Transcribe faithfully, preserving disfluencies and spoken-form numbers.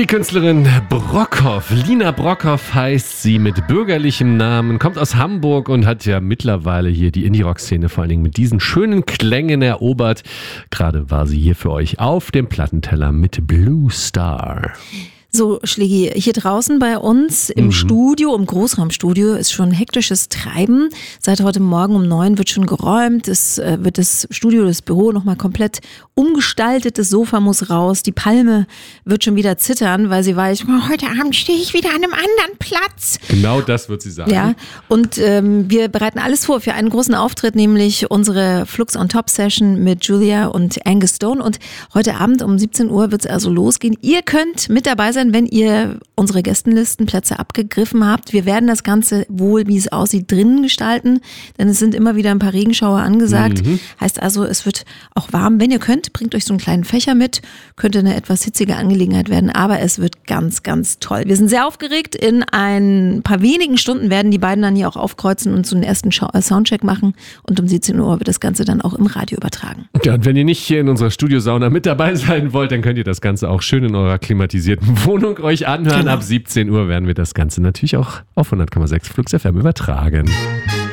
Die Künstlerin Brockhoff, Lina Brockhoff heißt sie mit bürgerlichem Namen, kommt aus Hamburg und hat ja mittlerweile hier die Indie-Rock-Szene vor allen Dingen mit diesen schönen Klängen erobert. Gerade war sie hier für euch auf dem Plattenteller mit Blue Star. So, Schlägi, hier draußen bei uns im mhm. Studio, im Großraumstudio, ist schon hektisches Treiben. Seit heute Morgen um neun wird schon geräumt. Es äh, wird das Studio, das Büro nochmal komplett umgestaltet. Das Sofa muss raus. Die Palme wird schon wieder zittern, weil sie weiß, oh, heute Abend stehe ich wieder an einem anderen Platz. Genau das wird sie sagen. Ja, und ähm, wir bereiten alles vor für einen großen Auftritt, nämlich unsere Flux on Top Session mit Julia und Angus Stone. Und heute Abend um siebzehn Uhr wird es also losgehen. Ihr könnt mit dabei sein, wenn ihr unsere Gästenlistenplätze abgegriffen habt. Wir werden das Ganze wohl, wie es aussieht, drinnen gestalten, denn es sind immer wieder ein paar Regenschauer angesagt. Mhm. Heißt also, es wird auch warm. Wenn ihr könnt, bringt euch so einen kleinen Fächer mit. Könnte eine etwas hitzige Angelegenheit werden, aber es wird ganz, ganz toll. Wir sind sehr aufgeregt. In ein paar wenigen Stunden werden die beiden dann hier auch aufkreuzen und so einen ersten Soundcheck machen. Und um siebzehn Uhr wird das Ganze dann auch im Radio übertragen. Ja, und wenn ihr nicht hier in unserer Studiosauna mit dabei sein wollt, dann könnt ihr das Ganze auch schön in eurer klimatisierten Wohnung euch anhören. Genau. Ab siebzehn Uhr werden wir das Ganze natürlich auch auf hundert Komma sechs Flux F M übertragen.